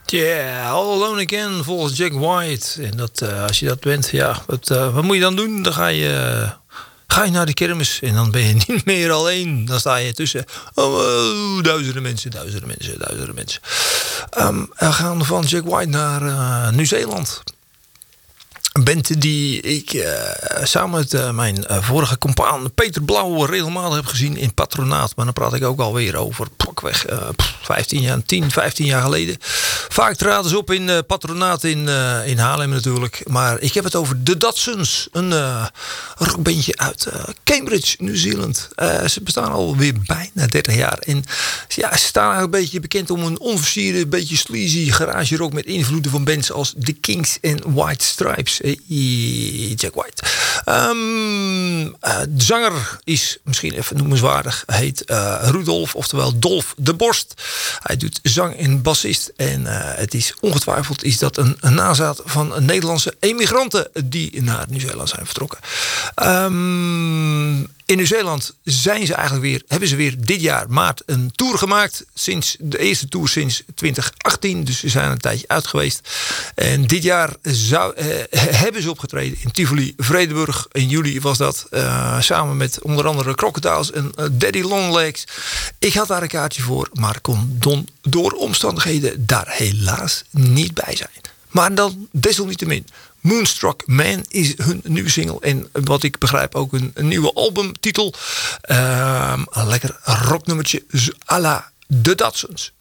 Yeah, All Alone Again volgens Jack White. En dat, als je dat bent, ja, wat moet je dan doen? Dan ga je naar de kermis en dan ben je niet meer alleen. Dan sta je tussen duizenden mensen. We gaan van Jack White naar Nieuw-Zeeland. Een band die ik samen met mijn vorige compaan Peter Blauw regelmatig heb gezien in Patronaat. Maar dan praat ik ook alweer over pakweg 15 jaar geleden. Vaak traden ze op in Patronaat in Haarlem natuurlijk. Maar ik heb het over The Datsuns. Een rockbandje uit Cambridge, Nieuw-Zeeland. Ze bestaan alweer bijna 30 jaar. En ja, ze staan een beetje bekend om een onversierde, beetje sleazy garage rock met invloeden van bands als The Kinks en White Stripes. Jack White. De zanger is misschien even noemenswaardig. Heet Rudolf, oftewel Dolf de Borst. Hij doet zang en bassist. En het is ongetwijfeld is dat een nazaat van Nederlandse emigranten die naar Nieuw-Zeeland zijn vertrokken. In Nieuw-Zeeland hebben ze weer dit jaar maart een tour gemaakt. De eerste tour sinds 2018. Dus ze zijn een tijdje uit geweest. En dit jaar hebben ze opgetreden in Tivoli, Vredenburg. In juli was dat. Samen met onder andere Crocodiles en Daddy Longlegs. Ik had daar een kaartje voor. Maar kon door omstandigheden daar helaas niet bij zijn. Maar dan desalniettemin. Moonstruck Man is hun nieuwe single. En wat ik begrijp ook een nieuwe albumtitel. Een lekker rocknummertje à la The Datsuns.